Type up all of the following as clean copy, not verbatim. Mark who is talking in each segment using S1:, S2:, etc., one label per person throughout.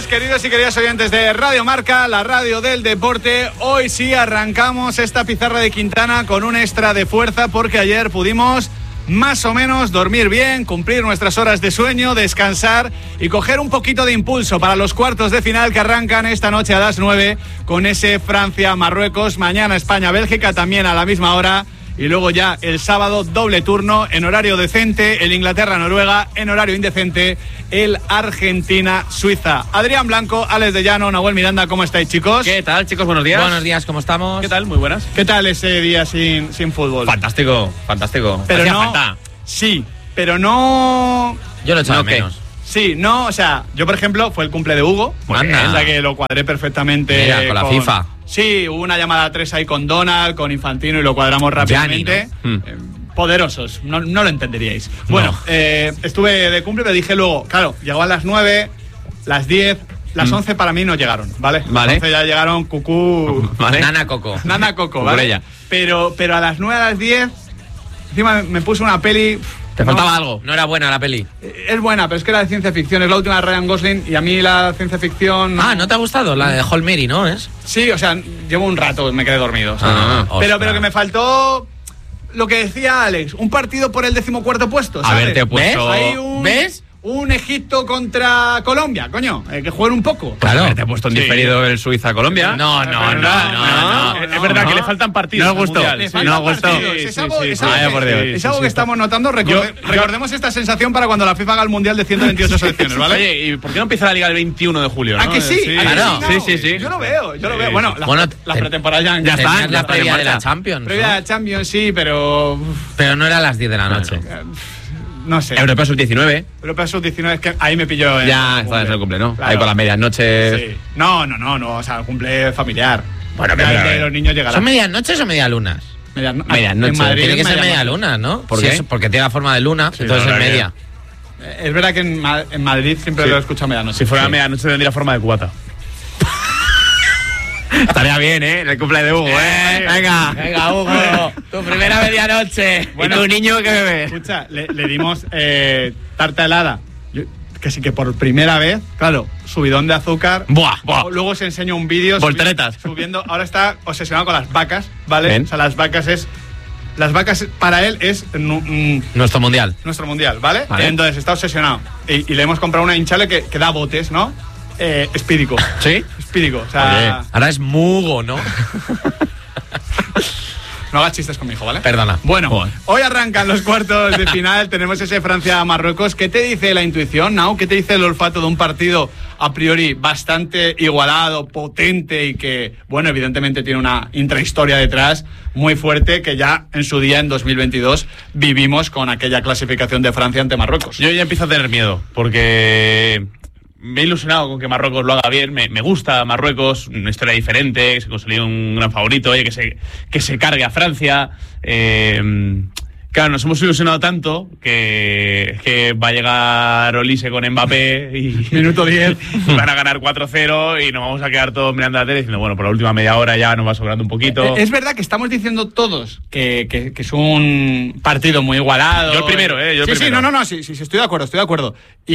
S1: queridos y queridas oyentes de Radio Marca, la radio del deporte. Hoy sí arrancamos esta pizarra de Quintana con un extra de fuerza porque ayer pudimos más o menos dormir bien, cumplir nuestras horas de sueño, descansar y coger un poquito de impulso para los cuartos de final que arrancan esta noche a las 9 con ese Francia-Marruecos, mañana España-Bélgica también a la misma hora. Y luego ya el sábado doble turno en horario decente, el Inglaterra-Noruega, en horario indecente, el Argentina-Suiza. Adrián Blanco, Alex de Llano, Nahuel Miranda, ¿cómo estáis, chicos?
S2: ¿Qué tal, chicos? Buenos días.
S3: Buenos días, ¿cómo estamos?
S2: ¿Qué tal? Muy buenas.
S1: ¿Qué tal ese día sin fútbol?
S2: Fantástico, fantástico.
S1: Pero
S2: hacía
S1: no,
S2: falta.
S1: Sí, pero no...
S3: Yo lo he echado
S2: ¿No qué?
S3: menos.
S1: Sí, no, o sea, yo por ejemplo, fue el cumple de Hugo,
S3: Anda.
S1: o sea que lo cuadré perfectamente.
S3: Mira, con la FIFA.
S1: Sí, hubo una llamada a 3 ahí con Donald, con Infantino y lo cuadramos rápidamente.
S3: Gianni,
S1: Poderosos, no lo entenderíais. Bueno, estuve de cumple, pero dije luego, claro, llegó a las 9, las 10, las 11 para mí no llegaron, ¿vale?
S2: Vale.
S1: Entonces ya llegaron Cucú,
S2: Vale.
S3: Nana Coco.
S1: Nana Coco, ¿vale?
S2: Cucurella.
S1: Pero a las 9, a las 10, encima me puse una peli...
S2: Te faltaba algo.
S3: No era buena la peli.
S1: Es buena, pero es que era de ciencia ficción, es la última de Ryan Gosling y a mí la ciencia ficción...
S3: Ah, ¿no te ha gustado? La de Hall Mary, ¿no es?
S1: Sí, o sea, llevo un rato, me quedé dormido. O sea,
S3: Ah,
S1: pero
S3: ostras.
S1: que me faltó lo que decía Alex, un partido por el 14º puesto, ¿sabes?
S2: Haberte puesto...
S1: Hay un,
S3: ¿Ves?
S1: Un Egipto contra Colombia, coño, que jueguen un poco.
S3: Claro.
S2: Te he puesto en
S1: Sí.
S2: diferido el Suiza-Colombia.
S3: No.
S2: Es verdad que le faltan partidos.
S1: No
S2: al
S1: gustó.
S2: Mundial.
S1: Le
S2: Sí.
S1: faltan
S2: No gustó.
S1: partidos. Es algo, es algo
S2: Vaya
S1: que,
S2: por Dios.
S1: es algo que estamos notando.
S2: Yo-
S1: Recordemos esta sensación para cuando la FIFA haga el Mundial de 128 selecciones, ¿vale?
S2: Oye, ¿y por qué no empieza la liga el 21 de julio?
S1: ¿A
S2: no?
S1: que sí? ¿A que
S3: claro.
S1: no?
S2: Sí.
S1: Yo lo veo.
S2: Sí,
S1: Bueno,
S2: sí.
S1: la,
S3: Bueno,
S1: la pretemporada ya
S2: ya está.
S3: Tenías la
S2: está en
S3: previa de la
S2: marcha.
S3: Champions,
S1: Previa
S3: ¿no?
S1: de Champions, sí, pero...
S3: Pero no era a las 10 de la noche.
S1: No sé.
S2: Europeo sub-19.
S1: Europeo sub-19 es que ahí me pilló.
S2: Ya está en el cumple, ¿no?
S1: Claro.
S2: Ahí con las medianoches.
S1: Sí. No, o sea, cumple familiar.
S2: Bueno,
S1: Ya
S2: pero-
S1: el de los niños llegarán.
S3: ¿Son medianoches o medialunas?
S2: Medianoche.
S1: En Madrid
S3: Tiene que
S1: es
S3: ser media
S1: medianoche.
S3: luna, ¿no?
S2: ¿Por
S3: Sí,
S2: qué?
S3: eso, porque tiene la forma de luna, entonces
S2: la
S3: es
S2: verdad
S3: media.
S1: Es verdad que en Madrid siempre
S2: Sí.
S1: lo escucho a medianoche.
S2: Si fuera
S1: Sí.
S2: medianoche tendría forma de cubata. Estaría bien, ¿eh? En el cumple de Hugo, ¿eh?
S3: Venga, Hugo, tu primera medianoche.
S1: Bueno.
S3: ¿Y tu niño qué bebe?
S1: Escucha, le dimos tarta helada. Que sí que por primera vez, claro, subidón de azúcar.
S2: Buah.
S1: Luego os enseño un vídeo.
S2: Volteretas.
S1: Subiendo. Ahora está obsesionado con las vacas, ¿vale?
S2: Bien.
S1: O sea, las vacas para él es
S3: Nuestro mundial.
S1: nuestro mundial, ¿vale?
S2: Vale.
S1: Entonces está obsesionado. Y le hemos comprado una hinchable que da botes, ¿no? Espírico.
S2: ¿Sí?
S1: Espírico. O sea,
S3: Ahora es Mugo, ¿no?
S1: no hagas chistes con mi hijo, ¿vale?
S3: Perdona.
S1: Bueno,
S2: Joder.
S1: hoy arrancan los cuartos de final. Tenemos ese Francia-Marruecos. ¿Qué te dice la intuición, Nau? ¿Qué te dice el olfato de un partido a priori bastante igualado, potente y que, bueno, evidentemente tiene una intrahistoria detrás muy fuerte que ya en su día, en 2022, vivimos con aquella clasificación de Francia ante Marruecos?
S2: Yo ya empiezo a tener miedo, porque me he ilusionado con que Marruecos lo haga bien. Me gusta Marruecos, una historia diferente, que se consolide un gran favorito, oye, que se cargue a Francia. Claro, nos hemos ilusionado tanto que va a llegar Olise con Mbappé y
S1: Minuto 10.
S2: y van a ganar 4-0 y nos vamos a quedar todos mirando la tele diciendo, bueno, por la última media hora ya nos va sobrando un poquito.
S1: Es verdad que estamos diciendo todos que es un partido muy igualado.
S2: Yo el primero, yo el
S1: sí,
S2: primero.
S1: sí, estoy de acuerdo.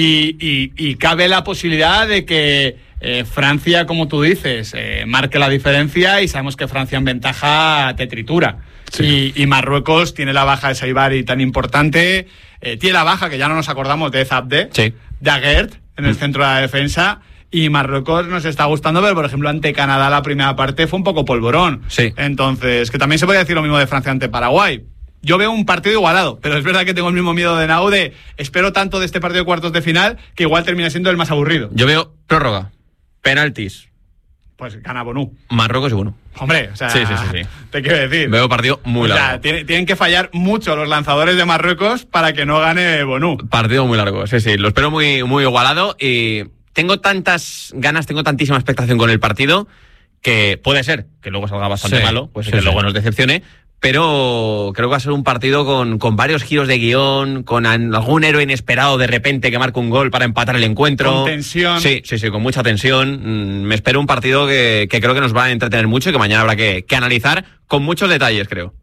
S1: Y cabe la posibilidad de que Francia, como tú dices, marque la diferencia y sabemos que Francia en ventaja te tritura. Sí. Y Marruecos tiene la baja de Saibari tan importante, tiene la baja que ya no nos acordamos de Zabde,
S2: Sí.
S1: de Aguert en el centro de la defensa. Y Marruecos nos está gustando, pero por ejemplo ante Canadá la primera parte fue un poco polvorón.
S2: Sí.
S1: Entonces, que también se podría decir lo mismo de Francia ante Paraguay. Yo veo un partido igualado, pero es verdad que tengo el mismo miedo de Nau de espero tanto de este partido de cuartos de final que igual termina siendo el más aburrido.
S2: Yo veo prórroga, penaltis,
S1: Pues gana Bonú.
S2: Marruecos y bueno.
S1: Hombre, o sea,
S2: Sí.
S1: te quiero decir.
S2: Veo partido muy
S1: O sea,
S2: largo.
S1: tienen que fallar mucho los lanzadores de Marruecos para que no gane Bonú.
S2: Partido muy largo, sí. Lo espero muy, muy igualado y tengo tantas ganas, tengo tantísima expectación con el partido que puede ser que luego salga bastante
S3: Sí,
S2: malo, pues
S3: sí,
S2: que
S3: sí.
S2: luego nos decepcione, pero creo que va a ser un partido con varios giros de guión, con algún héroe inesperado de repente que marca un gol para empatar el encuentro.
S1: Con tensión.
S2: Sí, con mucha tensión. Me espero un partido que creo que nos va a entretener mucho y que mañana habrá que analizar con muchos detalles, creo.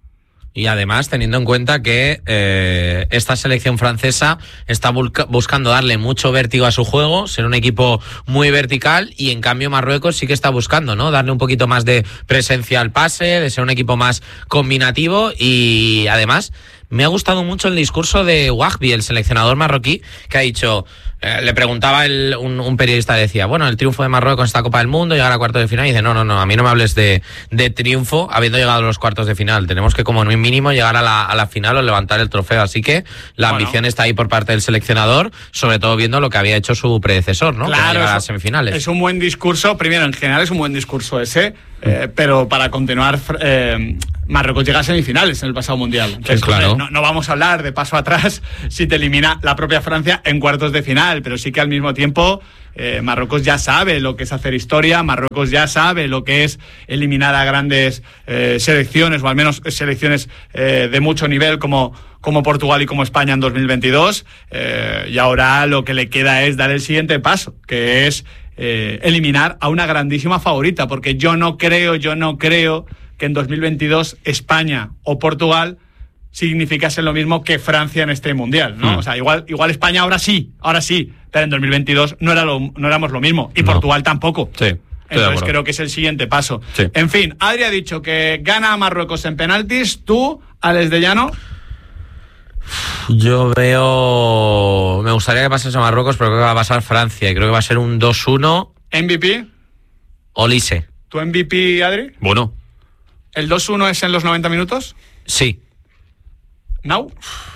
S3: Y además, teniendo en cuenta que esta selección francesa está buscando darle mucho vértigo a su juego, ser un equipo muy vertical, y en cambio Marruecos sí que está buscando, ¿no?, darle un poquito más de presencia al pase, de ser un equipo más combinativo. Y además me ha gustado mucho el discurso de Wahbi, el seleccionador marroquí, que ha dicho... le preguntaba un periodista, decía, bueno, el triunfo de Marruecos en esta Copa del Mundo, llegar a cuartos de final, y dice, no, a mí no me hables de triunfo habiendo llegado a los cuartos de final, tenemos que como mínimo llegar a la final o levantar el trofeo, así que la ambición está ahí por parte del seleccionador, sobre todo viendo lo que había hecho su predecesor, ¿no?
S1: Claro,
S3: a las semifinales.
S1: Es un buen discurso, primero, en general es un buen discurso ese, pero para continuar, Marruecos llega a semifinales en el pasado Mundial. Entonces,
S3: claro.
S1: No vamos a hablar de paso atrás si te elimina la propia Francia en cuartos de final, pero sí que al mismo tiempo Marruecos ya sabe lo que es hacer historia, Marruecos ya sabe lo que es eliminar a grandes selecciones, o al menos selecciones de mucho nivel como Portugal y como España en 2022, y ahora lo que le queda es dar el siguiente paso, que es eliminar a una grandísima favorita, porque yo no creo que en 2022 España o Portugal significase lo mismo que Francia en este Mundial, ¿no? O sea, igual España ahora sí, pero en 2022 no éramos lo mismo, y Portugal tampoco.
S4: Sí.
S1: Entonces creo que es el siguiente paso.
S4: Sí.
S1: En fin, Adri ha dicho que gana a Marruecos en penaltis. Tú, Alex de Llano.
S3: Yo veo... Me gustaría que pasase a Marruecos, pero creo que va a pasar Francia, y creo que va a ser un 2-1.
S1: MVP.
S3: Olise.
S1: ¿Tu MVP, Adri?
S4: Bueno.
S1: ¿El 2-1 es en los 90 minutos?
S3: Sí.
S1: ¿Now?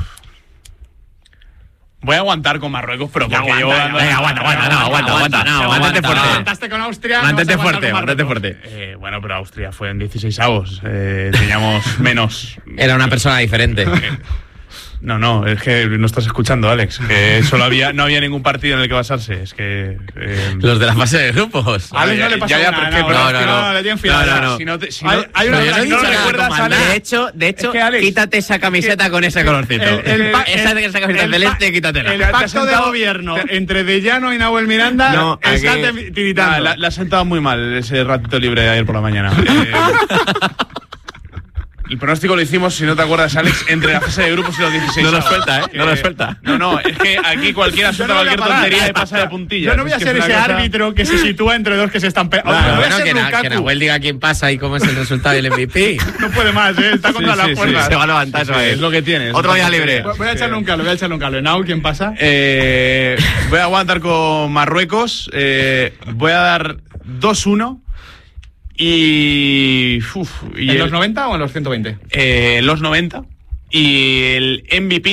S2: Voy a aguantar con Marruecos, pero porque
S1: aguanta,
S2: llevo
S1: ya,
S2: dando...
S1: venga,
S4: aguanta. Mantente fuerte.
S1: Aguantaste con Austria.
S4: Mantente
S1: no vas a aguantar
S4: fuerte,
S1: con
S4: mantente
S1: Marruecos.
S4: fuerte.
S2: Bueno, pero Austria fue en 16avos. Teníamos menos...
S3: Era una persona diferente.
S2: No, es que no estás escuchando, Alex. Que no había ningún partido en el que basarse. Es que...
S3: Los de la fase de grupos.
S1: A Alex no le pasa nada. No, le tienen fiado.
S4: No.
S2: Si no,
S1: Hay una
S3: Pero yo no he
S1: cosa que
S3: dicho
S1: no
S3: nada,
S1: recuerdas,
S3: comandante.
S1: Alex.
S3: De hecho,
S1: Es que, Alex,
S3: quítate esa camiseta con ese colorcito. Esa camiseta celeste, quítatela.
S1: El pacto de gobierno entre De Llano y Nahuel Miranda está tiritando.
S2: La has sentado muy mal ese ratito libre de ayer por la mañana. El pronóstico lo hicimos, si no te acuerdas, Alex, entre la fase de grupos y los 16.
S4: No nos suelta,
S2: No nos suelta. No, es que aquí cualquiera suelta cualquier tontería y pasa de puntillas.
S1: Yo no voy a ser ese árbitro que se sitúa entre dos que se están pegando.
S3: Que Nahuel diga quién pasa y cómo es el resultado del MVP.
S1: No puede más, está contra las cuerdas.
S4: Se va a levantar, eso
S2: Es lo que tienes.
S4: Otro día libre.
S1: Voy a echarle un cable, Nahuel, ¿quién pasa?
S2: Voy a aguantar con Marruecos. Voy a dar 2-1. ¿En
S1: los 90 o en los 120?
S2: Los 90. Y el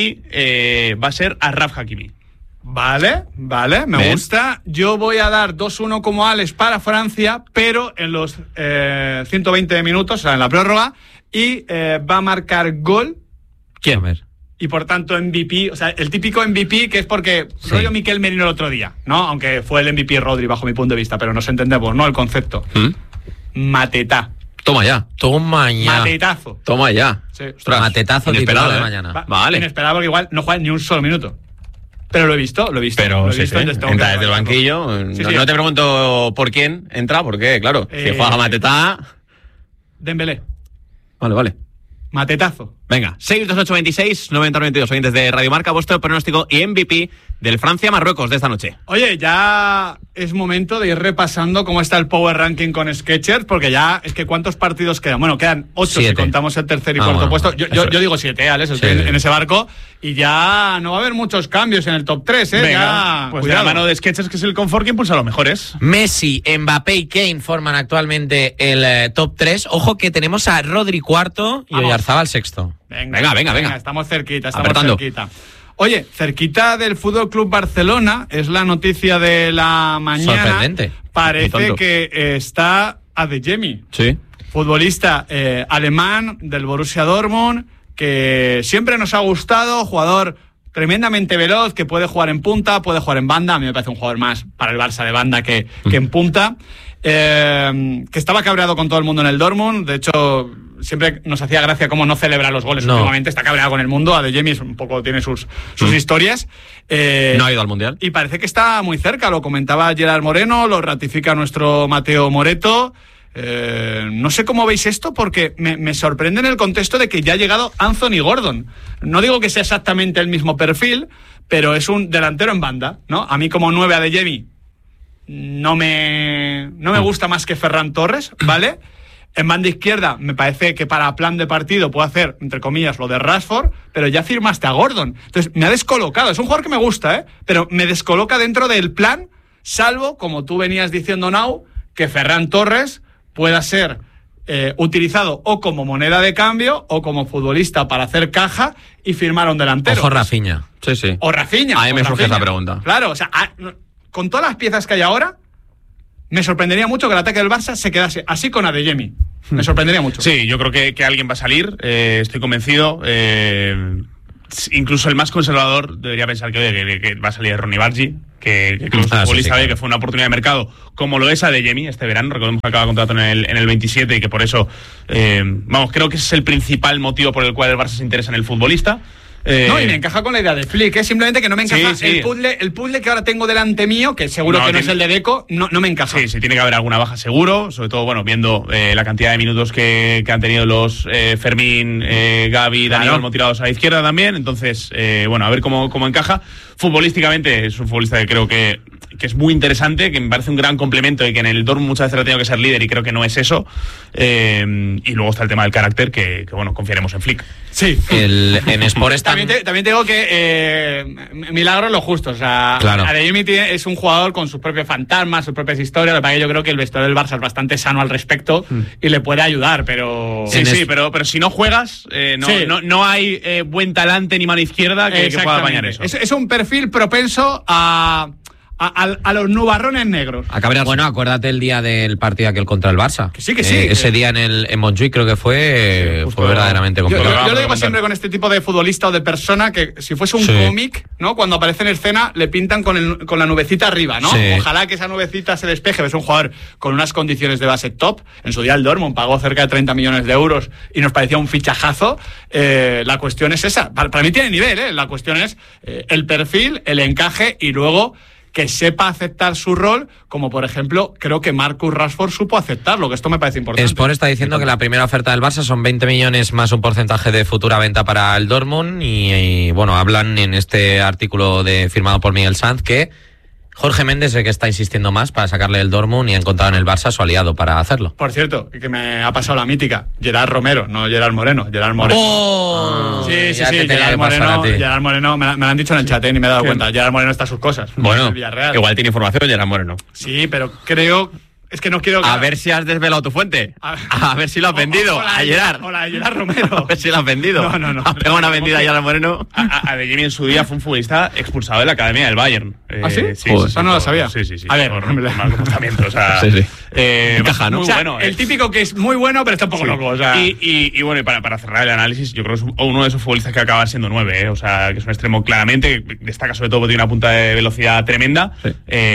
S2: MVP va a ser Achraf Hakimi.
S1: Vale, me gusta. Yo voy a dar 2-1 como Alex para Francia, pero en los 120 minutos, o sea, en la prórroga, y va a marcar gol.
S3: ¿Quién? A ver.
S1: Y por tanto MVP, o sea, el típico MVP que es porque rollo Miquel Merino el otro día, ¿no? Aunque fue el MVP Rodri bajo mi punto de vista, pero nos entendemos, ¿no? El concepto. Matetá.
S4: Toma ya.
S1: Matetazo.
S4: Toma ya.
S1: Sí.
S4: Ostras,
S3: Matetazo
S4: inesperado,
S3: titular de mañana.
S4: Vale.
S1: Inesperado porque igual no juega ni un solo minuto. Pero lo he visto.
S4: Pero
S1: lo he
S4: sí,
S1: visto, entonces tengo
S4: entra
S1: que
S4: desde el
S1: valorarlo.
S4: banquillo.
S1: Sí,
S4: No te pregunto por quién entra, porque, claro, si juega Matetá...
S1: Dembélé.
S4: Vale.
S1: Matetazo.
S4: Venga, 62826-9092, oyentes de Radio Marca, vuestro pronóstico y MVP del Francia-Marruecos de esta noche.
S1: Oye, ya es momento de ir repasando cómo está el Power Ranking con Skechers, porque ya es que ¿cuántos partidos quedan? Bueno, quedan 8 si contamos el tercer y cuarto puesto. Yo digo 7, Alex, estoy en ese barco, y ya no va a haber muchos cambios en el top 3, ¿eh?
S2: Venga,
S1: ya,
S2: pues de la mano de Skechers, que es el confort que impulsa a los mejores.
S3: Messi, Mbappé y Kane forman actualmente el top 3. Ojo que tenemos a Rodri cuarto y Oyarzabal sexto.
S4: Venga.
S1: Estamos cerquita,
S4: Apretando.
S1: Oye, cerquita del Fútbol Club Barcelona, es la noticia de la mañana.
S3: Sorprendente.
S1: Parece que está Adeyemi.
S4: Sí.
S1: Futbolista alemán del Borussia Dortmund, que siempre nos ha gustado, jugador tremendamente veloz, que puede jugar en punta, puede jugar en banda. A mí me parece un jugador más para el Barça de banda que en punta. Que estaba cabreado con todo el mundo en el Dortmund. De hecho, siempre nos hacía gracia cómo no celebra los goles últimamente. Está cabreado con el mundo. Adeyemi un poco tiene sus historias.
S4: No ha ido al Mundial.
S1: Y parece que está muy cerca. Lo comentaba Gerard Moreno, lo ratifica nuestro Mateo Moreto. No sé cómo veis esto, porque me sorprende en el contexto de que ya ha llegado Anthony Gordon. No digo que sea exactamente el mismo perfil, pero es un delantero en banda, ¿no? A mí como 9 Adeyemi no me gusta más que Ferran Torres, ¿vale? En banda izquierda me parece que para plan de partido puedo hacer, entre comillas, lo de Rashford, pero ya firmaste a Gordon. Entonces me ha descolocado. Es un jugador que me gusta, pero me descoloca dentro del plan, salvo, como tú venías diciendo, Nau, que Ferran Torres pueda ser utilizado o como moneda de cambio o como futbolista para hacer caja y firmar a un delantero.
S3: Ojo Rafinha.
S4: Sí.
S1: O Rafinha.
S4: A mí me surge esa pregunta.
S1: Claro, o sea, con todas las piezas que hay ahora, me sorprendería mucho que el ataque del Barça se quedase así con Adeyemi. Me sorprendería mucho.
S2: Sí, yo creo que alguien va a salir, estoy convencido. Incluso el más conservador debería pensar que va a salir Ronny Bargi, que creo que es un futbolista que fue una oportunidad de mercado, como lo es Adeyemi este verano. Recordemos que acaba contrato en el 27 y que por eso, creo que ese es el principal motivo por el cual el Barça se interesa en el futbolista.
S1: No, y me encaja con la idea de Flick, simplemente que no me encaja el puzzle que ahora tengo delante mío, que seguro que no es el de Deco, no me encaja.
S2: Sí, tiene que haber alguna baja seguro, sobre todo, viendo la cantidad de minutos que han tenido los Fermín, Gavi, Dani Olmo tirados a la izquierda también. Entonces, a ver cómo encaja. Futbolísticamente es un futbolista que creo que es muy interesante, que me parece un gran complemento y que en el Dortmund muchas veces ha tenido que ser líder y creo que no es eso. Y luego está el tema del carácter, que confiaremos en Flick.
S1: Sí.
S3: En Sport
S1: también te digo que milagro es lo justo. O sea, claro. Adeyemi es un jugador con sus propios fantasmas, sus propias historias. Lo que pasa es que yo creo que el vestuario del Barça es bastante sano al respecto y le puede ayudar, pero...
S2: pero si no juegas, no hay buen talante ni mano izquierda que pueda apañar eso.
S1: Es un perfil propenso a los nubarrones negros.
S3: Bueno, acuérdate el día del partido aquel contra el Barça.
S1: Que sí.
S3: Ese día en Montjuic creo que fue verdaderamente complicado.
S1: Yo lo digo siempre con este tipo de futbolista o de persona, que si fuese un cómic, ¿no? Cuando aparece en escena le pintan con la nubecita arriba, ¿no? Sí. Ojalá que esa nubecita se despeje. Es un jugador con unas condiciones de base top. En su día el Dortmund pagó cerca de 30 millones de euros y nos parecía un fichajazo. La cuestión es esa. Para mí tiene nivel, La cuestión es el perfil, el encaje y luego que sepa aceptar su rol, como por ejemplo creo que Marcus Rashford supo aceptarlo, que esto me parece importante.
S3: Sport está diciendo que la primera oferta del Barça son 20 millones más un porcentaje de futura venta para el Dortmund y hablan en este artículo firmado por Miguel Sanz que Jorge Méndez es el que está insistiendo más para sacarle el Dortmund y ha encontrado en el Barça su aliado para hacerlo.
S1: Por cierto, que me ha pasado la mítica, Gerard Romero, no Gerard Moreno, Gerard Moreno.
S3: ¡Oh!
S1: Sí, Gerard Moreno, me lo han dicho en el chat, ni me he dado cuenta. Gerard Moreno está a sus cosas.
S4: Bueno, igual tiene información Gerard Moreno.
S1: Sí, pero creo... Es que no quiero...
S4: A ver si has desvelado tu fuente. A ver si lo has vendido a Gerard.
S1: Hola, Gerard Romero.
S4: A ver si lo has vendido.
S1: No.
S4: Has pegado una vendida a Gerard Moreno.
S2: Adeyemi en su día fue un futbolista expulsado de la academia del Bayern.
S1: ¿Ah, sí?
S2: Sí,
S1: eso no lo sabía.
S2: Sí.
S1: A ver,
S2: por mal comportamiento. O sea,
S4: sí. Encaja, ¿no?
S1: Muy bueno. El típico que es muy bueno, pero está un poco loco. O sea.
S2: Y para cerrar el análisis, yo creo que es uno de esos futbolistas que acaba siendo 9. O sea, que es un extremo claramente. Que destaca sobre todo porque tiene una punta de velocidad tremenda. Sí.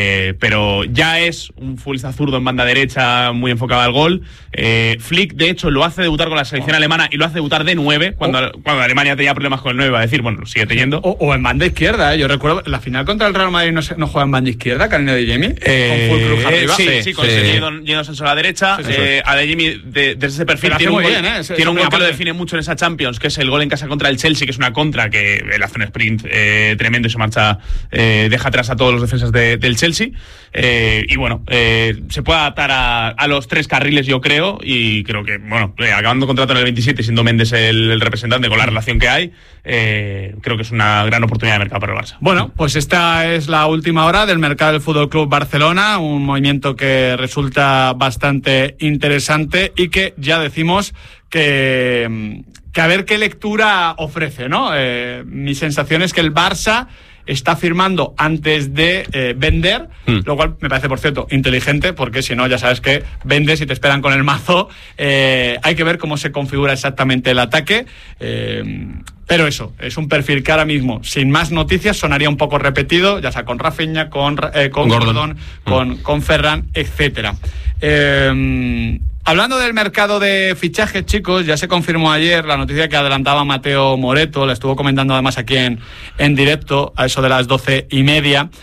S2: Pero ya es un futbolista zurdo en banda derecha, muy enfocado al gol. Flick, de hecho, lo hace debutar con la selección alemana y lo hace debutar de 9 cuando Alemania tenía problemas con el 9, va a decir, bueno, lo sigue teniendo.
S1: O en banda izquierda, Yo recuerdo la final contra el Real Madrid no juega en banda izquierda, Karina Adeyemi, con full cruz arriba.
S2: Sí, con Yendo Sancho a la derecha. Adeyemi, desde ese perfil, tiene un gol que lo define mucho en esa Champions, que es el gol en casa contra el Chelsea, que es una contra que él hace un sprint tremendo y se marcha, deja atrás a todos los defensas del Chelsea. Se puede adaptar a los 3 carriles, yo creo, y creo que, acabando contrato en el 27, siendo Méndez el representante con la relación que hay, creo que es una gran oportunidad de mercado para el Barça.
S1: Bueno, pues esta es la última hora del mercado del Fútbol Club Barcelona, un movimiento que resulta bastante interesante y que ya decimos que a ver qué lectura ofrece, ¿no? Mi sensación es que el Barça está firmando antes de vender, lo cual me parece, por cierto, inteligente, porque si no, ya sabes que vendes y te esperan con el mazo. Hay que ver cómo se configura exactamente el ataque, pero eso, es un perfil que ahora mismo, sin más noticias, sonaría un poco repetido, ya sea con Rafinha, con Gordon, con Ferran, etcétera. Hablando del mercado de fichajes, chicos, ya se confirmó ayer la noticia que adelantaba Mateo Moreto, la estuvo comentando además aquí en directo, a eso de las 12:30.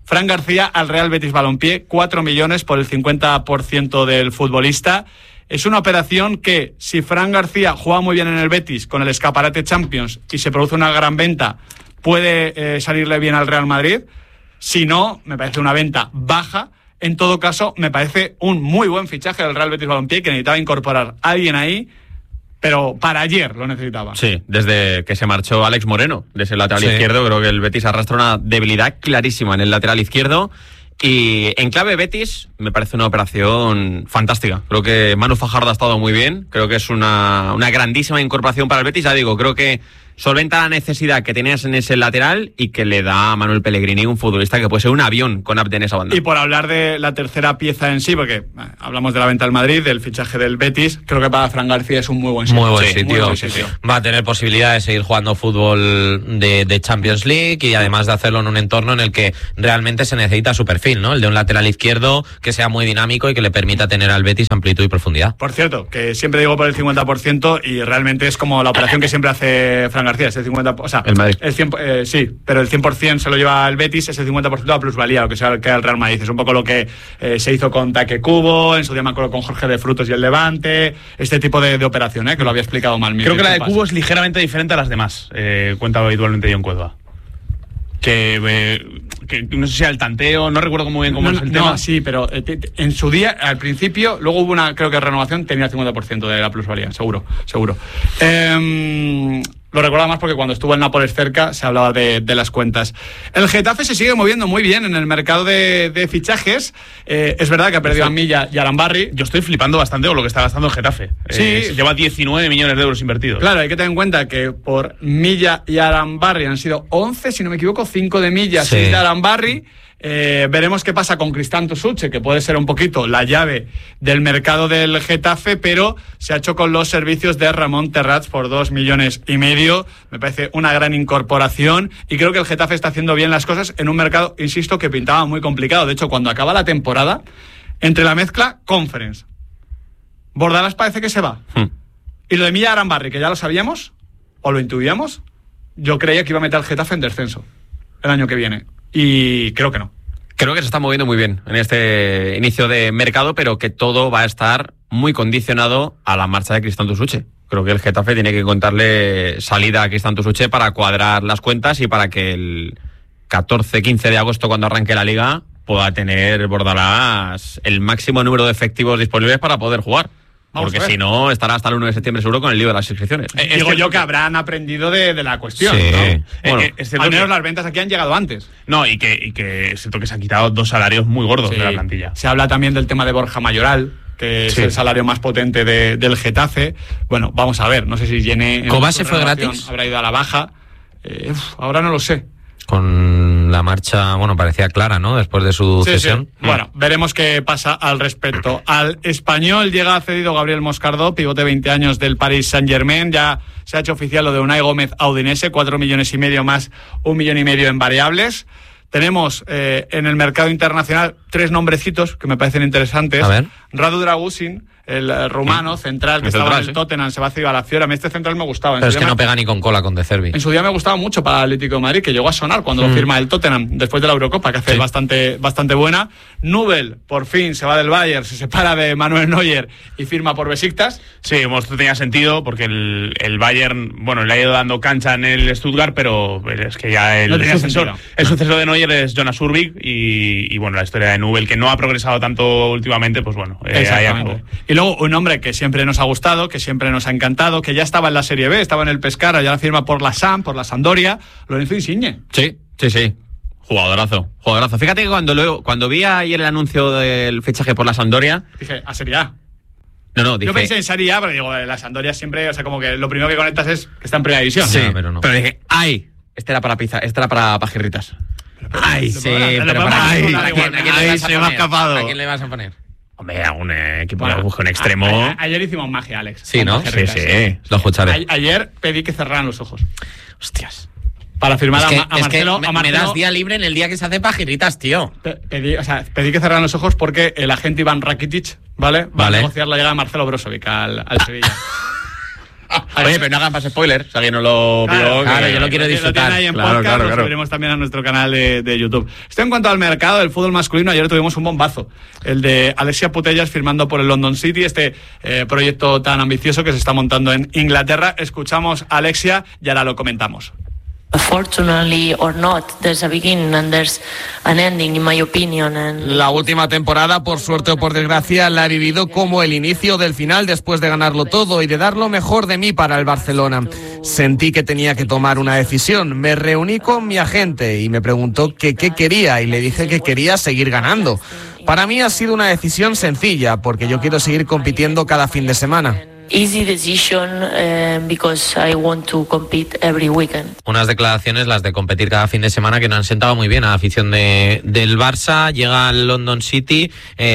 S1: Fran García al Real Betis Balompié, 4 millones por el 50% del futbolista. Es una operación que, si Fran García juega muy bien en el Betis con el escaparate Champions y se produce una gran venta, puede salirle bien al Real Madrid. Si no, me parece una venta baja. En todo caso, me parece un muy buen fichaje del Real Betis Balompié, que necesitaba incorporar a alguien ahí, pero para ayer lo necesitaba.
S4: Sí, desde que se marchó Alex Moreno de ese lateral izquierdo, creo que el Betis arrastra una debilidad clarísima en el lateral izquierdo. Y en clave Betis me parece una operación fantástica. Creo que Manu Fajardo ha estado muy bien. Creo que es una grandísima incorporación para el Betis. Ya digo, creo que solventa la necesidad que tenías en ese lateral y que le da a Manuel Pellegrini un futbolista que puede ser un avión con Abde en esa banda.
S1: Y por hablar de la tercera pieza en sí, porque hablamos de la venta del Madrid, del fichaje del Betis, creo que para Fran García es un muy buen sitio.
S3: Muy buen sitio.
S1: Muy buen sitio.
S3: Va a tener posibilidad de seguir jugando fútbol de Champions League y además de hacerlo en un entorno en el que realmente se necesita su perfil, ¿no? El de un lateral izquierdo que sea muy dinámico y que le permita tener al Betis amplitud y profundidad.
S1: Por cierto, que siempre digo por el 50% y realmente es como la operación que siempre hace Fran García, ese 50%, o sea,
S4: el Madrid.
S1: El 100%, sí, pero el 100% se lo lleva el Betis, ese 50% a plusvalía, lo que sea que el Real Madrid. Es un poco lo que se hizo con Taque Cubo, en su día me acuerdo con Jorge de Frutos y el Levante, este tipo de operación, que lo había explicado mal.
S2: Creo que la de Cubo es ligeramente diferente a las demás, cuenta habitualmente John Cueva. Que no sé si era el tanteo, no recuerdo muy bien cómo es el tema.
S1: No, sí, pero en su día, al principio, luego hubo una, creo que renovación, tenía el 50% de la plusvalía, seguro. Lo recuerdo más porque cuando estuvo el Nápoles cerca se hablaba de las cuentas. El Getafe se sigue moviendo muy bien en el mercado de fichajes. Es verdad que ha perdido a Milla y a Arambarri.
S2: Yo estoy flipando bastante con lo que está gastando el Getafe.
S1: Sí.
S2: Lleva 19 millones de euros invertidos.
S1: Claro, hay que tener en cuenta que por Milla y Arambarri han sido 11, si no me equivoco, 5 de Milla, 6 de Arambarri. Veremos qué pasa con Cristán Tusuche, que puede ser un poquito la llave del mercado del Getafe, pero se ha hecho con los servicios de Ramón Terrats por 2,5 millones. Me parece una gran incorporación y creo que el Getafe está haciendo bien las cosas en un mercado, insisto, que pintaba muy complicado. De hecho, cuando acaba la temporada, entre la mezcla Conference, Bordalás parece que se va, y lo de Milla Arambarri, que ya lo sabíamos o lo intuíamos, yo creía que iba a meter al Getafe en descenso el año que viene. Y creo que no.
S4: Creo que se está moviendo muy bien en este inicio de mercado, pero que todo va a estar muy condicionado a la marcha de Cristán Tusuche. Creo que el Getafe tiene que contarle salida a Cristán Tusuche para cuadrar las cuentas y para que el 14-15 de agosto, cuando arranque la Liga, pueda tener Bordalás el máximo número de efectivos disponibles para poder jugar. Porque si no, estará hasta el 1 de septiembre seguro con el lío de las inscripciones.
S1: Digo yo que habrán aprendido de la cuestión,
S3: sí,
S1: ¿no?
S2: Bueno,
S1: al menos las ventas aquí han llegado antes.
S2: No, y que siento que se han quitado 2 salarios muy gordos de la plantilla.
S1: Se habla también del tema de Borja Mayoral, que es el salario más potente del Getafe. Bueno, vamos a ver, no sé si Yene...
S3: ¿Cobase fue gratis?
S1: Habrá ido a la baja. Ahora no lo sé.
S3: Con la marcha, bueno, parecía clara, ¿no? Después de su cesión.
S1: Sí. Bueno, veremos qué pasa al respecto. Al Español llega cedido Gabriel Moscardó, pivote 20 años del Paris Saint-Germain. Ya se ha hecho oficial lo de Unai Gómez a Udinese, 4,5 millones más 1,5 millones en variables. Tenemos en el mercado internacional 3 nombrecitos que me parecen interesantes.
S3: A ver.
S1: Radu Dragusin, el rumano central que estaba en el Tottenham, se va a ceder a la Fiora. A mí este central me gustaba.
S3: Pero es que no pega ni con cola con De Zerbi.
S1: En su día me gustaba mucho para el Atlético de Madrid, que llegó a sonar cuando lo firma el Tottenham después de la Eurocopa, que hace bastante buena. Nubel, por fin, se va del Bayern, se separa de Manuel Neuer y firma por Besiktas.
S2: Sí, esto tenía sentido porque el Bayern, bueno, le ha ido dando cancha en el Stuttgart, pero es que ya el sucesor de Neuer es Jonas Urbik y bueno, la historia de Nubel, que no ha progresado tanto últimamente, pues bueno, ahí acabó.
S1: Y luego un hombre que siempre nos ha gustado, que siempre nos ha encantado, que ya estaba en la Serie B, estaba en el Pescara, ya la firma por la SAM, por la Sampdoria, Lorenzo Insigne.
S4: Sí. Jugadorazo. Fíjate que cuando vi ayer el anuncio del fichaje por la Sampdoria,
S1: dije, a Serie A.
S4: No, dije...
S1: Yo pensé en Serie A, pero digo, la Sampdoria siempre, o sea, como que lo primero que conectas es que está en primera división.
S3: Sí, pero no.
S4: Pero dije, ¡ay! Este era para pizza, este era para pajirritas.
S3: ¡Ay, sí! Pero
S4: ¿A quién
S3: le vas a poner?
S4: Hombre, a un equipo que busque un extremo.
S1: Ayer hicimos magia, Alex.
S3: Sí, ¿no?
S4: Sí.
S3: Lo escucharé.
S1: Ayer pedí que cerraran los ojos.
S3: Hostias.
S1: Para firmar
S3: a
S1: Marcelo.
S3: Me das día libre en el día que se hace pajiritas, tío.
S1: Pedí que cerraran los ojos porque el agente Iván Rakitic, ¿vale? Va a negociar la llegada de Marcelo Brozovic al Sevilla.
S4: Oye, pero no hagan más spoilers, o sea, que no lo pido.
S3: Claro, yo lo quiero disfrutar.
S1: Lo tienen ahí en podcast, lo subiremos también a nuestro canal de YouTube. Esto en cuanto al mercado del fútbol masculino, ayer tuvimos un bombazo, el de Alexia Putellas firmando por el London City, este proyecto tan ambicioso que se está montando en Inglaterra. Escuchamos a Alexia y ahora lo comentamos.
S5: Fortunately or not, there's a beginning and there's an ending, in my opinion.
S6: La última temporada, por suerte o por desgracia, la he vivido como el inicio del final después de ganarlo todo y de dar lo mejor de mí para el Barcelona. Sentí que tenía que tomar una decisión. Me reuní con mi agente y me preguntó qué quería y le dije que quería seguir ganando. Para mí ha sido una decisión sencilla porque yo quiero seguir compitiendo cada fin de semana.
S5: Easy decision because I want to compete every weekend.
S3: Unas declaraciones, las de competir cada fin de semana, que no han sentado muy bien a la afición del Barça. Llega al London City,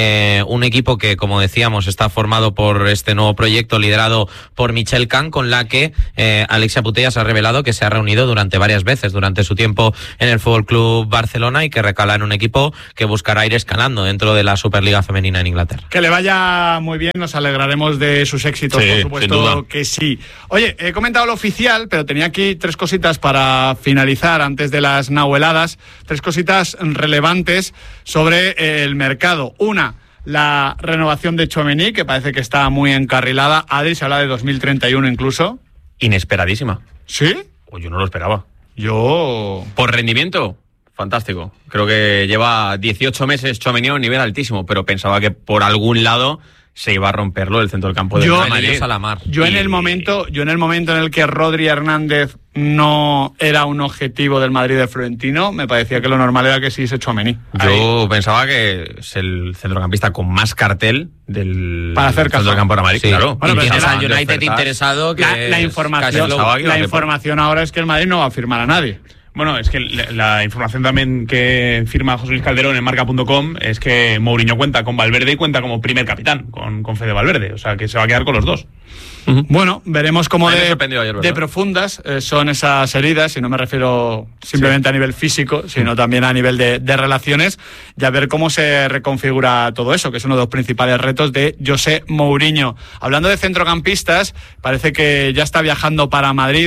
S3: un equipo que, como decíamos, está formado por este nuevo proyecto liderado por Michel Can, con la que Alexia Putellas ha revelado que se ha reunido varias veces durante su tiempo en el Fútbol Club Barcelona y que recala en un equipo que buscará ir escalando dentro de la Superliga Femenina en Inglaterra.
S1: Que le vaya muy bien, nos alegraremos de sus éxitos.
S4: Sí,
S1: por supuesto que sí. Oye, he comentado lo oficial, pero tenía aquí 3 cositas para finalizar antes de las nahueladas. 3 cositas relevantes sobre el mercado. Una, la renovación de Tchouaméni, que parece que está muy encarrilada. Adri, se habla de 2031 incluso.
S4: Inesperadísima.
S1: ¿Sí?
S4: Pues yo no lo esperaba.
S1: Yo...
S4: Por rendimiento, fantástico. Creo que lleva 18 meses Tchouaméni a un nivel altísimo, pero pensaba que por algún lado se iba a romperlo el centro del campo de Madrid.
S1: Yo en el momento en el que Rodri Hernández no era un objetivo del Madrid de Florentino, me parecía que lo normal era que sí se Tchouaméni.
S4: Yo pensaba que es el centrocampista con más cartel del
S1: para hacer
S4: centro del campo de Madrid,
S3: sí.
S4: Claro.
S3: Bueno, y tienes al United interesado. Que
S1: la información ahora es que el Madrid no va a firmar a nadie.
S2: Bueno, es que la información también que firma José Luis Calderón en marca.com es que Mourinho cuenta con Valverde y cuenta como primer capitán con Fede Valverde, o sea que se va a quedar con los dos.
S1: Bueno, veremos cómo
S4: ayer,
S1: de profundas son esas heridas, y no me refiero simplemente a nivel físico, sino también a nivel de relaciones, y a ver cómo se reconfigura todo eso, que es uno de los principales retos de José Mourinho. Hablando de centrocampistas, parece que ya está viajando para Madrid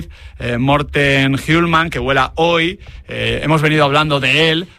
S1: Morten Hjulmand, que vuela hoy. Hemos venido hablando de él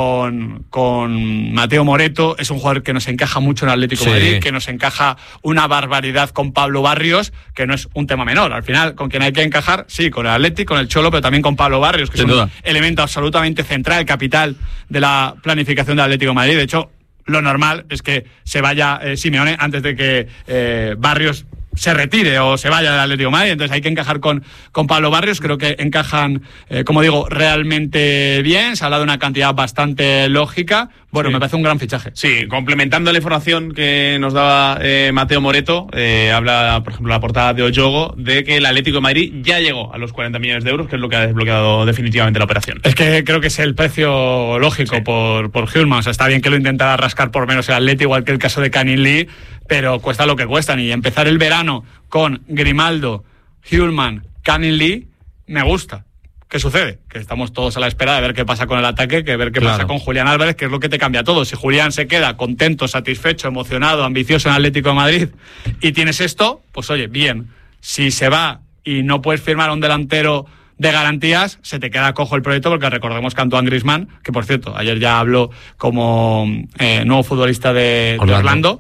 S1: con Mateo Moreto. Es un jugador que nos encaja mucho en Atlético de Madrid, que nos encaja una barbaridad con Pablo Barrios, que no es un tema menor. Al final, con quien hay que encajar, sí, con el Atlético, con el Cholo, pero también con Pablo Barrios, que es un elemento absolutamente central, capital de la planificación del Atlético de Madrid. De hecho, lo normal es que se vaya Simeone antes de que Barrios se retire o se vaya del Atlético de Madrid. Entonces hay que encajar con Pablo Barrios. Creo que encajan, como digo, realmente bien. Se ha hablado de una cantidad bastante lógica. Bueno, me parece un gran fichaje.
S2: Sí, complementando la información que nos daba Mateo Moreto, habla, por ejemplo, la portada de Oyogo, de que el Atlético de Madrid ya llegó a los 40 millones de euros, que es lo que ha desbloqueado definitivamente la operación.
S1: Es que creo que es el precio lógico por Hjulmand. O sea, está bien que lo intentara rascar por menos el Atlético, igual que el caso de Canning Lee, pero cuesta lo que cuestan. Y empezar el verano con Grimaldo, Hjulmand, Canning Lee, me gusta. ¿Qué sucede? Que estamos todos a la espera de ver qué pasa con el ataque, que ver qué pasa con Julián Álvarez, que es lo que te cambia todo. Si Julián se queda contento, satisfecho, emocionado, ambicioso en Atlético de Madrid y tienes esto, pues oye, bien. Si se va y no puedes firmar a un delantero de garantías, se te queda cojo el proyecto, porque recordemos que Antoine Griezmann, que por cierto, ayer ya habló como nuevo futbolista de Orlando,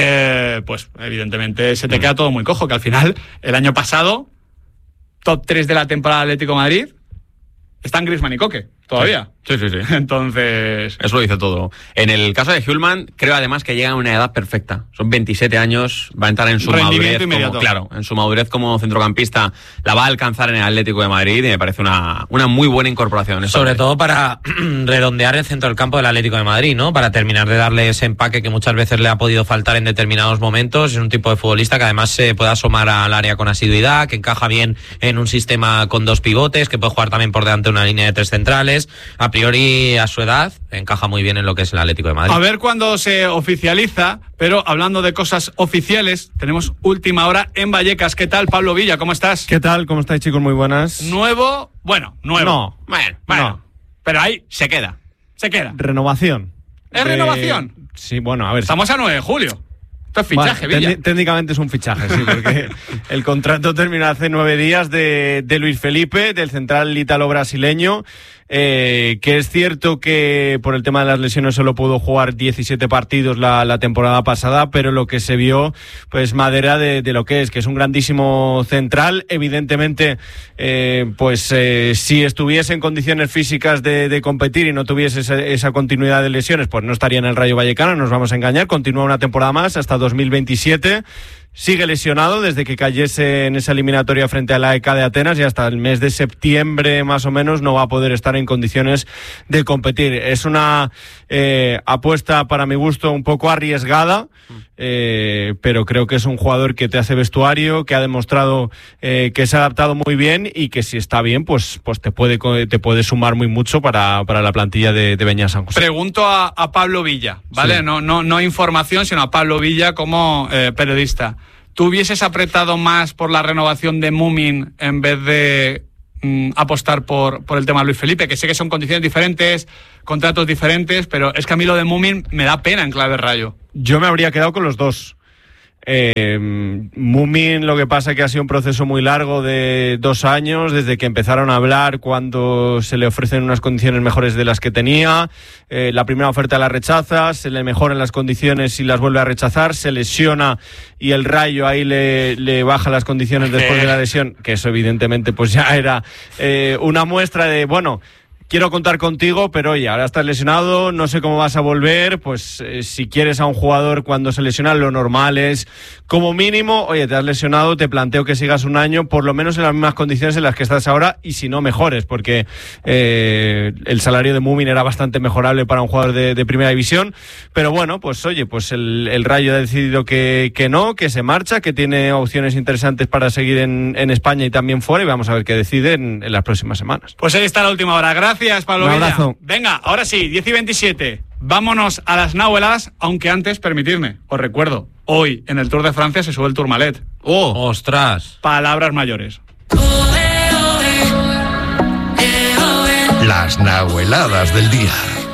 S1: pues evidentemente se te queda todo muy cojo, que al final, el año pasado, top 3 de la temporada de Atlético de Madrid, están Griezmann y Coque, todavía.
S4: Sí.
S1: Entonces...
S4: Eso lo dice todo. En el caso de Hjulmand, creo además que llega a una edad perfecta. Son 27 años, va a entrar en su madurez. En su madurez como centrocampista, la va a alcanzar en el Atlético de Madrid, y me parece una muy buena incorporación.
S3: Sobre todo para redondear el centro del campo del Atlético de Madrid, ¿no? Para terminar de darle ese empaque que muchas veces le ha podido faltar en determinados momentos. Es un tipo de futbolista que además se puede asomar al área con asiduidad, que encaja bien en un sistema con 2 pivotes, que puede jugar también por delante de una línea de 3 centrales. A priori, a su edad, encaja muy bien en lo que es el Atlético de Madrid.
S1: A ver cuándo se oficializa, pero hablando de cosas oficiales, tenemos última hora en Vallecas. ¿Qué tal, Pablo Villa? ¿Cómo estás?
S7: ¿Qué tal? ¿Cómo estáis, chicos? Muy buenas.
S1: Nuevo.
S7: No.
S1: Bueno.
S7: No.
S1: Pero ahí
S4: se queda.
S1: Se queda.
S7: Renovación.
S1: ¿Es renovación?
S7: Sí, bueno, a ver.
S1: Estamos a 9 de julio. Esto es fichaje, Villa.
S7: Técnicamente es un fichaje, sí, porque el contrato terminó hace 9 días de Luis Felipe, del central ítalo-brasileño, que es cierto que por el tema de las lesiones solo pudo jugar 17 partidos la temporada pasada, pero lo que se vio, pues madera de lo que es un grandísimo central. Evidentemente, si estuviese en condiciones físicas de competir y no tuviese esa continuidad de lesiones, pues no estaría en el Rayo Vallecano, nos vamos a engañar. Continúa una temporada más hasta 2027. Sigue lesionado desde que cayese en esa eliminatoria frente a la EK de Atenas y hasta el mes de septiembre más o menos no va a poder estar en condiciones de competir. Es una apuesta para mi gusto un poco arriesgada, pero creo que es un jugador que te hace vestuario, que ha demostrado que se ha adaptado muy bien y que si está bien pues te puede sumar muy mucho para la plantilla de Beñat San José.
S1: Pregunto a Pablo Villa, ¿vale? Sí. No información, sino a Pablo Villa como periodista. ¿Tú hubieses apretado más por la renovación de Múmin en vez de apostar por el tema de Luis Felipe? Que sé que son condiciones diferentes, contratos diferentes, pero es que a mí lo de Múmin me da pena en clave Rayo.
S7: Yo me habría quedado con los dos. Múmin, lo que pasa es que ha sido un proceso muy largo de 2 años, desde que empezaron a hablar, cuando se le ofrecen unas condiciones mejores de las que tenía, la primera oferta la rechaza, se le mejoran las condiciones y las vuelve a rechazar, se lesiona y el Rayo ahí le baja las condiciones después de la lesión, que eso evidentemente pues ya era una muestra de, bueno, quiero contar contigo, pero oye, ahora estás lesionado, no sé cómo vas a volver, pues si quieres a un jugador cuando se lesiona, lo normal es, como mínimo, oye, te has lesionado, te planteo que sigas un año, por lo menos en las mismas condiciones en las que estás ahora, y si no, mejores, porque el salario de Múmin era bastante mejorable para un jugador de primera división, pero bueno, pues oye, pues el Rayo ha decidido que no, que se marcha, que tiene opciones interesantes para seguir en España y también fuera, y vamos a ver qué decide en las próximas semanas.
S1: Pues ahí está la última hora. Gracias, Pablo Villa.
S7: Un abrazo.
S1: Venga, ahora sí, 10:27. Vámonos a las Nahuelas, aunque antes, permitidme, os recuerdo, hoy en el Tour de Francia se sube el Tourmalet.
S3: ¡Oh! ¡Ostras!
S1: Palabras mayores.
S8: Las Nahueladas del día.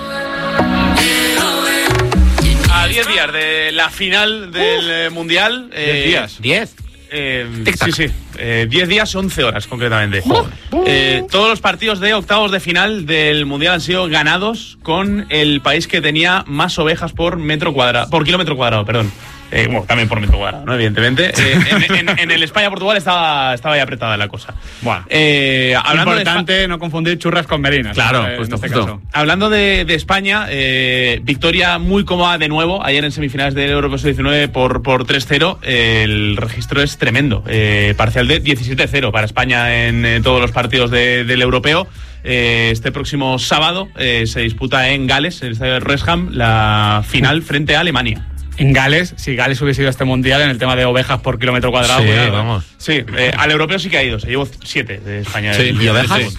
S2: A 10 días de la final del Mundial.
S1: 10 días.
S3: 10.
S2: Sí. 10 días, 11 horas concretamente. Todos los partidos de octavos de final del Mundial han sido ganados con el país que tenía más ovejas por kilómetro cuadrado, perdón. Bueno, también por metro cuadrado, ¿no? Evidentemente. En el España-Portugal estaba ahí apretada la cosa.
S1: Bueno,
S2: hablando
S1: importante no confundir churras con merinas.
S2: Claro, justo. Hablando de España, victoria muy cómoda de nuevo ayer en semifinales del Euro 2019 por 3-0. El registro es tremendo. Parcial de 17-0 para España en todos los partidos del europeo. Este próximo sábado se disputa en Gales, en el estadio de Wrexham, la final frente a Alemania.
S1: En Gales, si Gales hubiese ido a este mundial en el tema de ovejas por kilómetro cuadrado.
S3: Sí,
S1: bueno,
S3: vamos.
S2: Sí, al europeo sí que ha ido, se llevó 7 de España.
S3: Sí, ¿y ovejas?